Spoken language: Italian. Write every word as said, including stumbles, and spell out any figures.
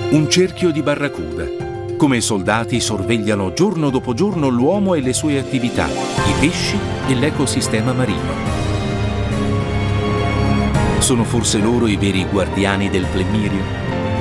Un cerchio di barracuda. Come i soldati sorvegliano giorno dopo giorno l'uomo e le sue attività, i pesci e l'ecosistema marino. Sono forse loro i veri guardiani del Plemmyrio?